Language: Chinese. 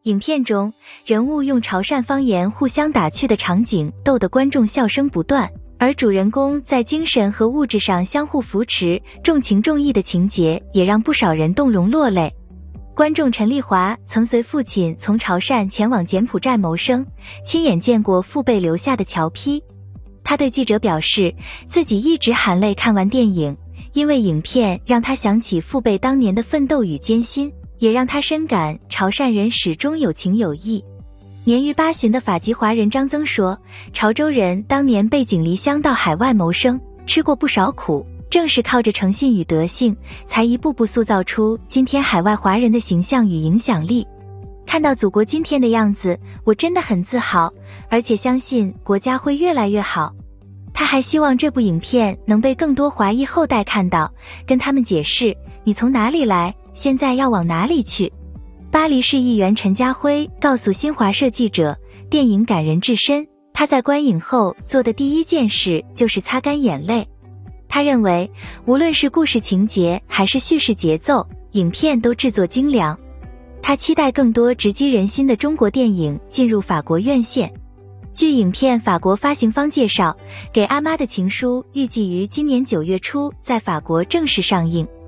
影片中，人物用潮汕方言互相打趣的场景逗得观众笑声不断，而主人公在精神和物质上相互扶持、重情重义的情节也让不少人动容落泪。观众陈丽华曾随父亲从潮汕前往柬埔寨谋生，亲眼见过父辈留下的侨批。他对记者表示，自己一直含泪看完电影，因为影片让他想起父辈当年的奋斗与艰辛，也让他深感潮汕人始终有情有义。年逾80的法籍华人张增说，潮州人当年背井离乡到海外谋生，吃过不少苦，正是靠着诚信与德性，才一步步塑造出今天海外华人的形象与影响力。看到祖国今天的样子，我真的很自豪，而且相信国家会越来越好。他还希望这部影片能被更多华裔后代看到，跟他们解释你从哪里来，现在要往哪里去。巴黎市议员陈家辉告诉新华社记者，电影感人至深，他在观影后做的第一件事就是擦干眼泪。他认为，无论是故事情节还是叙事节奏，影片都制作精良。他期待更多直击人心的中国电影进入法国院线。据影片法国发行方介绍，《给阿妈的情书》预计于今年9月初在法国正式上映。